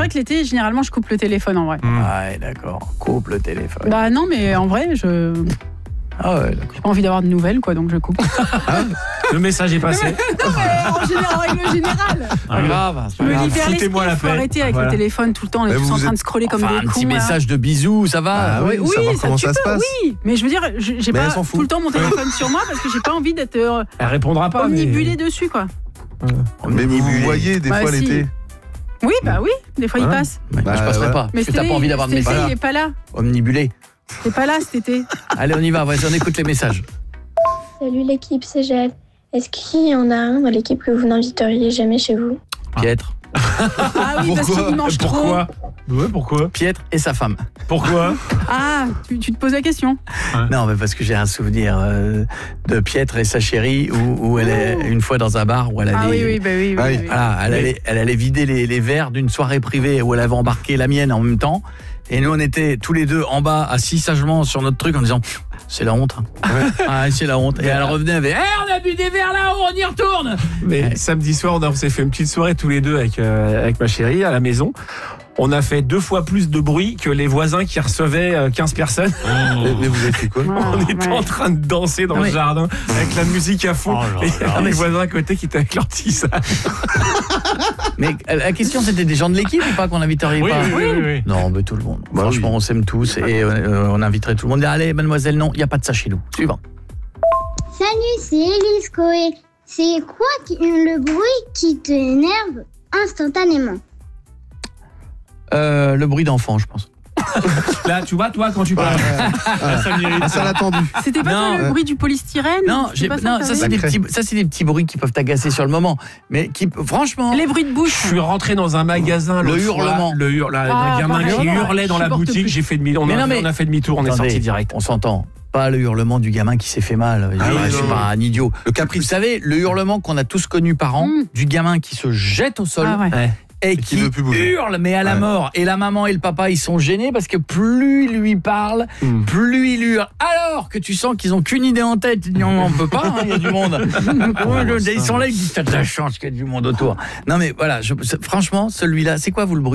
vrai que l'été, généralement, je coupe le téléphone en vrai. Ouais, d'accord. Coupe le téléphone. Bah non, mais en vrai, Ah ouais, d'accord. j'ai pas envie d'avoir de nouvelles, quoi, donc je coupe. Le message est passé. Non, mais en règle générale. Pas grave. Je me libère l'esprit, Foutez-moi la faut paix. arrêter avec Voilà. le téléphone tout le temps. On est Mais tous vous en train êtes- de scroller comme Enfin, des un cons. petit là. message de bisous, ça va. Ah oui, savoir comment ça se passe. Oui, mais je veux dire, j'ai Mais pas elle s'en fout. tout le temps mon téléphone sur moi parce que j'ai pas envie d'être Elle répondra pas. omnibulée dessus, quoi. Mais vous Omnibulé. voyez des Bah, fois si. l'été. Oui, bah oui, des fois il Voilà. passe. Ouais, je passerai pas. Mais Parce que t'as pas envie d'avoir de cet été, message. il est pas là. Omnibulé. Il est pas là cet été. Allez, on y va. Vas-y, on écoute les messages. Salut l'équipe, c'est Jade. Est-ce qu'il y en a un dans l'équipe que vous n'inviteriez jamais chez vous? Piètre. Ah oui, parce Pourquoi qu'il mange trop. Pourquoi? Ouais, pourquoi? Piètre et sa femme. Pourquoi? Ah, tu te poses la question. Non, mais parce que j'ai un souvenir de Piètre et sa chérie où elle est une fois dans un bar où elle allait. Ah oui, bah oui. Ah oui. Voilà, elle allait vider les verres d'une soirée privée où elle avait embarqué la mienne en même temps. Et nous, on était tous les deux en bas, assis sagement sur notre truc en disant c'est la honte. Ah, c'est la honte. Et elle revenait avec on a bu des verres là-haut, on y retourne. Mais samedi soir, on s'est fait une petite soirée tous les deux avec ma chérie à la maison. On a fait 2 fois plus de bruit que les voisins qui recevaient 15 personnes. Mais vous avez fait quoi? On était en train de danser dans le jardin avec la musique à fond. Oh là Et là. les voisins à côté qui étaient avec leur tissage. Mais la question, c'était des gens de l'équipe ou pas qu'on inviterait pas oui. Non, mais tout le monde. Bah Franchement, oui. on s'aime tous et on inviterait tout le monde. Allez, mademoiselle, non, il n'y a pas de ça chez nous. Suivant. Salut, c'est Élise Coé. C'est quoi le bruit qui t'énerve instantanément? Le bruit d'enfant, je pense. Là, tu vois, toi, quand tu parles. Ça m'irrite. Ah, ça l'a tendu. C'était pas Non, toi, le bruit du polystyrène? Non, C'est pas ça, que c'est t'avais des petits bruits qui peuvent t'agacer sur le moment. Mais qui, franchement. Les bruits de bouche. Je suis rentré dans un magasin. Le l'autre fois, hurlement. Un gamin pareil. qui hurlait dans la Supporte boutique. plus. J'ai fait demi. On a fait demi-tour. On est Attendez, sorti direct. On s'entend. Pas le hurlement du gamin qui s'est fait mal. Ah oui, Je suis non. pas un idiot. Le Vous caprice. savez, le hurlement qu'on a tous connu par an, du gamin qui se jette au sol Ah ouais. et qui qui veut plus bouger. hurle, mais à la Ouais. mort. Et la maman et le papa, ils sont gênés parce que plus il lui parle, plus il hurle. Alors que tu sens qu'ils ont qu'une idée en tête. Ils disent, on peut pas, il y a du monde. Ils sont là, ils disent, t'as de la chance qu'il y a du monde autour. Non mais voilà, franchement, celui-là, c'est quoi vous le bruit